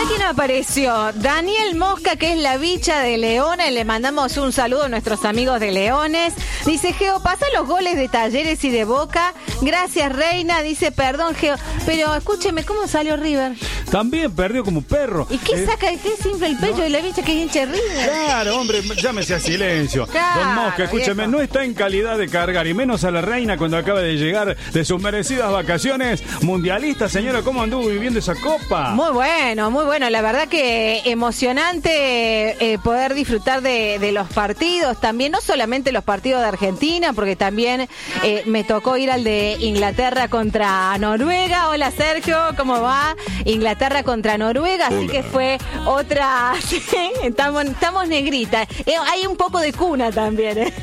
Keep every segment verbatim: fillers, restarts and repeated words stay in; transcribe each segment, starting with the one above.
Mirá quién apareció. Daniel Mosca, que es la bicha de Leones. Le mandamos un saludo a nuestros amigos de Leones. Dice, Geo, pasa los goles de Talleres y de Boca. Gracias, Reina. Dice, perdón, Geo. Pero escúcheme, ¿cómo salió River? También perdió como perro. ¿Y qué eh, saca? ¿Qué simple el pecho no. de la bicha que es hincha de River? Claro, hombre, llámese a silencio. Claro, Don Mosca, escúcheme, viejo. No está en calidad de cargar, y menos a la Reina cuando acaba de llegar de sus merecidas vacaciones mundialistas. Señora, ¿cómo anduvo viviendo esa copa? Muy bueno, muy bueno. La verdad que emocionante eh, poder disfrutar de, de los partidos. También, no solamente los partidos de Argentina, porque también eh, me tocó ir al de Inglaterra contra Noruega. Hola, Sergio, ¿cómo va? Inglaterra contra Noruega, así Hola. que fue otra... Sí, estamos, estamos negritas. Eh, hay un poco de cuna también. ¿eh?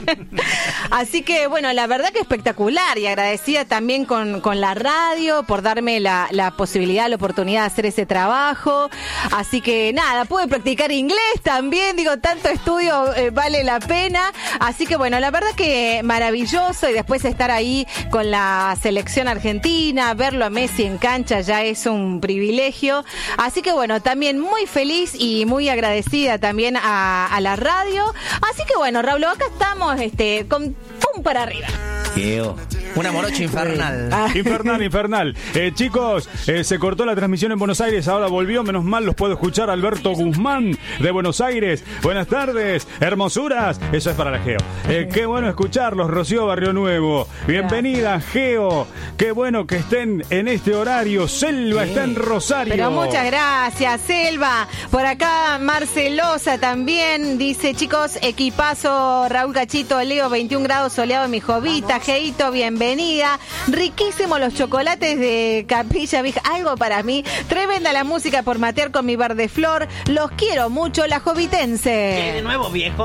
Así que, bueno, la verdad que espectacular, y agradecida también con, con la radio por darme la, la posibilidad, la oportunidad de hacer ese trabajo. Así que nada, pude practicar inglés también, digo, tanto estudio eh, vale la pena. Así que bueno, la verdad que maravilloso, y después estar ahí con la selección argentina, verlo a Messi en cancha ya es un privilegio. Así que bueno, también muy feliz y muy agradecida también a, a la radio. Así que bueno, Raúl, acá estamos este, con pum para arriba. Geo, una morocha infernal. Ah. Infernal, infernal. Eh, chicos, eh, se cortó la transmisión en Buenos Aires, ahora volvió, menos mal los puedo escuchar. Alberto Guzmán de Buenos Aires. Buenas tardes, hermosuras. Eso es para la Geo. Eh, qué bueno escucharlos, Rocío Barrio Nuevo. Bienvenida, Geo. Qué bueno que estén en este horario. Selva está en Rosario. Pero muchas gracias, Selva. Por acá, Marcelosa también dice, chicos, equipazo, Raúl Cachito, Leo, veintiún grados soleado en mi jovita. Geito, bienvenida. Riquísimos los chocolates de Capilla Vieja. Algo para mí. Tremenda la música por matear con mi verde flor. Los quiero mucho, la jovitense. ¿Qué de nuevo, viejo?